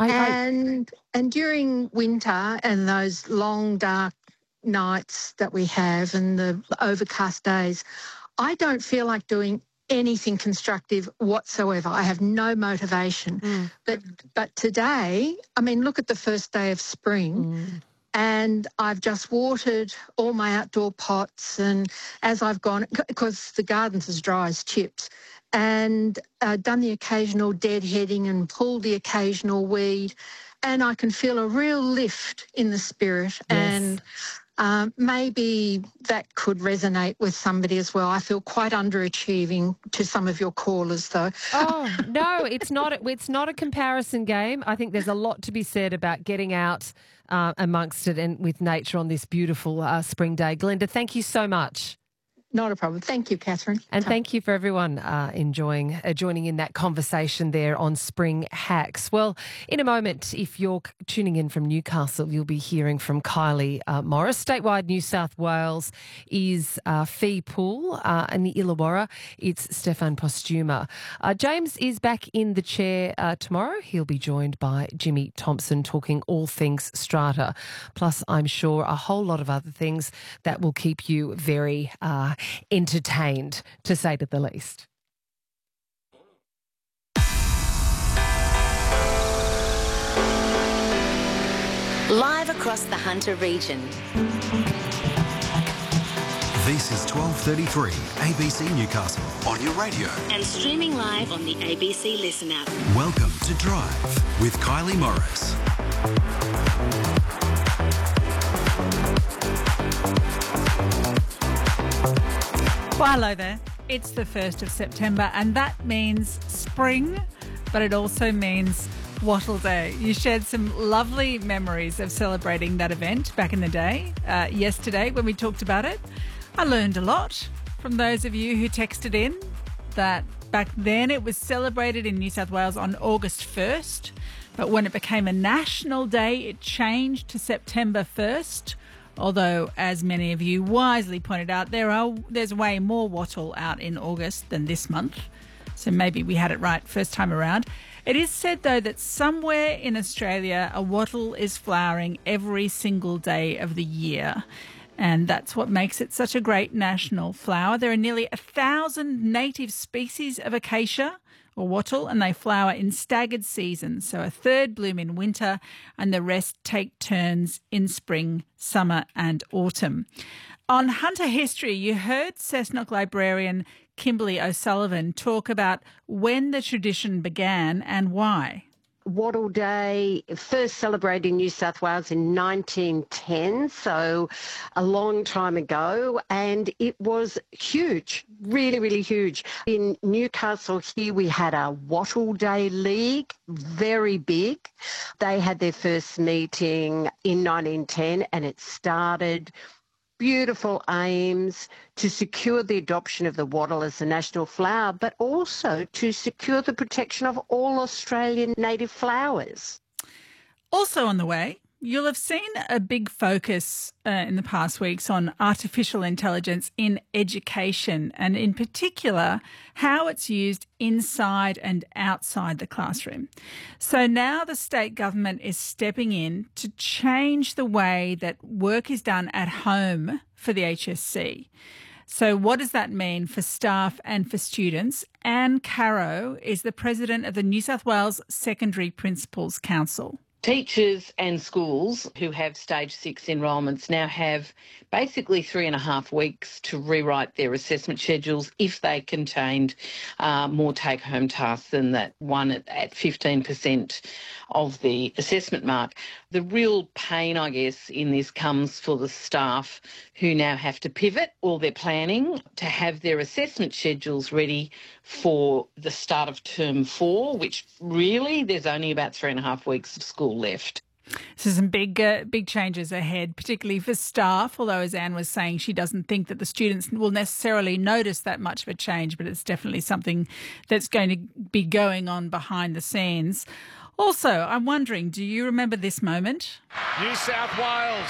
And during winter and those long, dark nights that we have and the overcast days, I don't feel like doing anything constructive whatsoever. I have no motivation. But today, I mean, look at the first day of spring. And I've just watered all my outdoor pots, and as I've gone, because the garden's as dry as chips, and done the occasional deadheading and pulled the occasional weed, and I can feel a real lift in the spirit. Yes. And maybe that could resonate with somebody as well. I feel quite underachieving to some of your callers, though. Oh, no, it's not. It's not a comparison game. I think there's a lot to be said about getting out amongst it and with nature on this beautiful spring day. Glenda, thank you so much. Not a problem. Thank you, Catherine. And thank you for everyone joining in that conversation there on Spring Hacks. Well, in a moment, if you're tuning in from Newcastle, you'll be hearing from Kylie Morris. Statewide New South Wales is Fee Poole, and the Illawarra, it's Stefan Postuma. James is back in the chair tomorrow. He'll be joined by Jimmy Thompson talking all things strata. Plus, I'm sure a whole lot of other things that will keep you very entertained, to say the least. Live across the Hunter region. This is 12:33 ABC Newcastle on your radio. And streaming live on the ABC Listen app. Welcome to Drive with Kylie Morris. Well, hello there. It's the 1st of September and that means spring, but it also means Wattle Day. You shared some lovely memories of celebrating that event back in the day, yesterday when we talked about it. I learned a lot from those of you who texted in that back then it was celebrated in New South Wales on August 1st, but when it became a national day, it changed to September 1st. Although, as many of you wisely pointed out, there's way more wattle out in August than this month. So maybe we had it right first time around. It is said, though, that somewhere in Australia a wattle is flowering every single day of the year. And that's what makes it such a great national flower. There are nearly 1,000 native species of acacia or wattle, and they flower in staggered seasons. So a third bloom in winter and the rest take turns in spring, summer and autumn. On Hunter History, you heard Cessnock librarian Kimberly O'Sullivan talk about when the tradition began and why. Wattle Day first celebrated in New South Wales in 1910, so a long time ago, and it was huge, really, really huge. In Newcastle here we had a Wattle Day League, very big. They had their first meeting in 1910 and it started beautiful aims to secure the adoption of the wattle as the national flower, but also to secure the protection of all Australian native flowers. Also on the way, you'll have seen a big focus in the past weeks on artificial intelligence in education, and in particular, how it's used inside and outside the classroom. So now the state government is stepping in to change the way that work is done at home for the HSC. So what does that mean for staff and for students? Anne Caro is the president of the New South Wales Secondary Principals Council. Teachers and schools who have stage 6 enrolments now have basically 3.5 weeks to rewrite their assessment schedules if they contained more take-home tasks than that one at 15% of the assessment mark. The real pain, I guess, in this comes for the staff who now have to pivot all their planning to have their assessment schedules ready for the start of term 4, which really there's only about 3.5 weeks of school left. So some big changes ahead, particularly for staff, although as Anne was saying, she doesn't think that the students will necessarily notice that much of a change, but it's definitely something that's going to be going on behind the scenes. Also, I'm wondering, do you remember this moment? New South Wales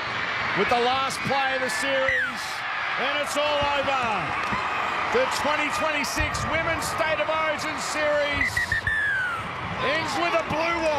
with the last play of the series, and it's all over. The 2026 Women's State of Origin Series ends with a blue one.